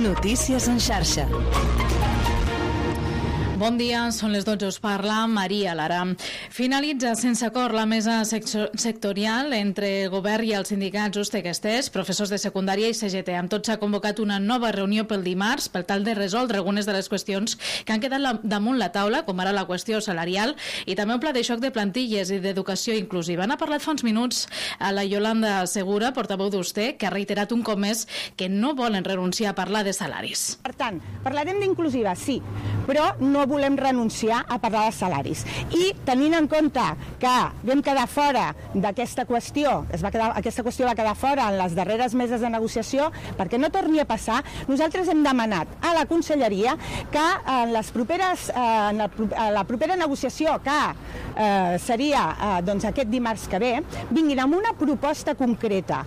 Notícies en xarxa. Bon dia, són les 12, us parla Maria Lara. Finalitza sense acord la mesa sectorial entre govern i els sindicats USTEC-STES, professors de secundària i CGT. Amb tot s'ha convocat una nova reunió pel dimarts per tal de resoldre algunes de les qüestions que han quedat damunt la taula, com ara la qüestió salarial i també un pla de xoc de plantilles i d'educació inclusiva. N'ha parlat fa uns minuts a la Yolanda Segura, portaveu d'USTEC, que ha reiterat un cop més que no volen renunciar a parlar de salaris. Per tant, parlarem d'inclusiva, sí, però no volem renunciar a parlar de salaris. I tenint en compte que vam quedar fora d'aquesta qüestió, aquesta qüestió va quedar fora en les darreres meses de negociació, perquè no torni a passar, nosaltres hem demanat a la Conselleria que en la propera negociació, que seria aquest dimarts que ve, vinguin amb una proposta concreta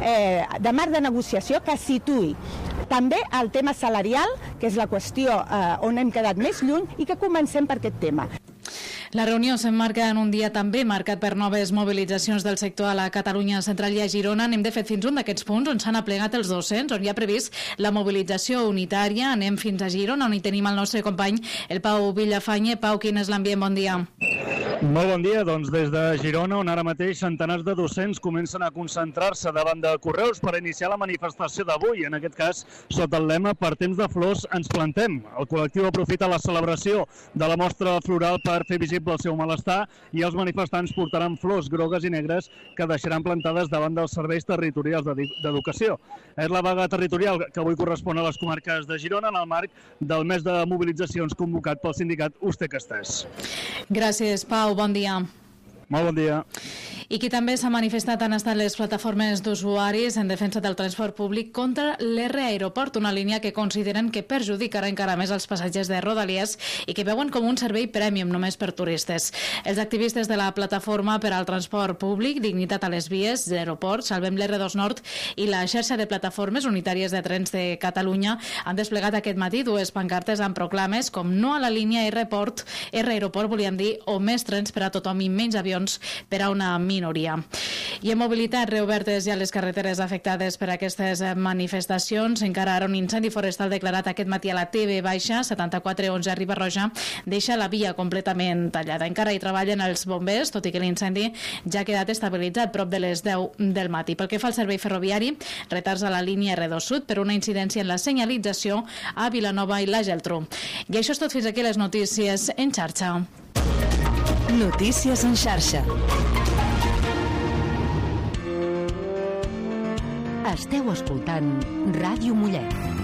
de marc de negociació que situï també el tema salarial, que és la qüestió on hem quedat més lluny, i que comencem per aquest tema. La reunió s'emmarca en un dia també marcat per noves mobilitzacions del sector a la Catalunya central i a Girona. Anem de fet fins un d'aquests punts on s'han aplegat els docents, on hi ha previst la mobilització unitària. Anem fins a Girona, on hi tenim el nostre company, el Pau Villafanye. Pau, quin és l'ambient? Bon dia. Molt bon dia. Doncs des de Girona, on ara mateix centenars de docents comencen a concentrar-se davant de Correus per iniciar la manifestació d'avui. En aquest cas, sota el lema "Per temps de flors ens plantem". El col·lectiu aprofita la celebració de la mostra floral per fer visible el seu malestar i els manifestants portaran flors grogues i negres que deixaran plantades davant dels serveis territorials d'educació. És la vaga territorial que avui correspon a les comarques de Girona en el marc del mes de mobilitzacions convocat pel sindicat USTEC-STES. Gràcies, Pau. Bon dia. Molt bon dia. I qui també s'ha manifestat han estat les plataformes d'usuaris en defensa del transport públic contra l'R Aeroport, una línia que consideren que perjudicarà encara més els passatgers de Rodalies i que veuen com un servei prèmium només per turistes. Els activistes de la plataforma per al transport públic, Dignitat a les Vies, Aeroport, Salvem l'R2 Nord i la xarxa de plataformes unitàries de trens de Catalunya han desplegat aquest matí dues pancartes amb proclames com no a la línia R Aeroport, volien dir, o més trens per a tothom i menys avions per a una minoria. I en mobilitat, reobertes ja les carreteres afectades per aquestes manifestacions. Encara ara un incendi forestal declarat aquest matí a la TV Baixa, 7411 Riba-roja, deixa la via completament tallada. Encara hi treballen els bombers, tot i que l'incendi ja ha quedat estabilitzat prop de les 10 del matí. Pel que fa al servei ferroviari, retards a la línia R2 Sud per una incidència en la senyalització a Vilanova i la Geltrú. I això és tot, fins aquí les notícies en xarxa. Notícies en xarxa. Esteu escoltant Ràdio Mollet.